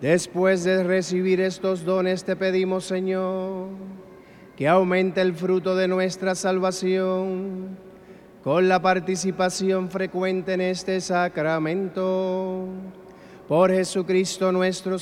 Después de recibir estos dones te pedimos, Señor, que aumente el fruto de nuestra salvación con la participación frecuente en este sacramento. Por Jesucristo nuestro